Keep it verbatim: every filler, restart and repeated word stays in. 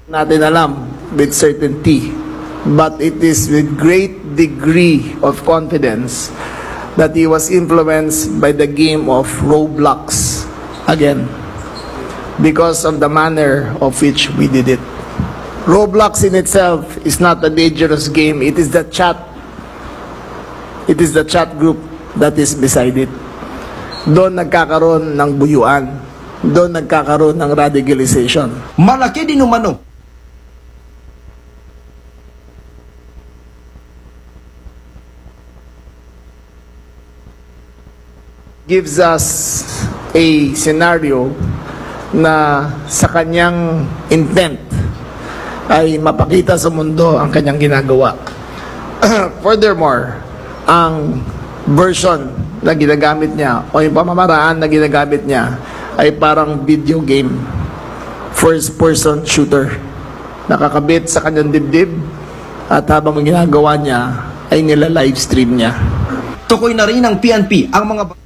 natin alam with certainty, but it is with great degree of confidence that he was influenced by the game of Roblox again because of the manner of which we did it. Roblox in itself is not a dangerous game. It is the chat. It is the chat group that is beside it. Doon nagkakaroon ng buyuan. Doon nagkakaroon ng radicalization. Malaki din umano gives us a scenario na sa kanyang intent ay mapakita sa mundo ang kanyang ginagawa. Furthermore, ang version na ginagamit niya o yung pamamaraan na ginagamit niya ay parang video game, first-person shooter. Nakakabit sa kanyang dibdib at habang ginagawa niya ay nila-livestream niya. tukoy na rin ng P N P ang mga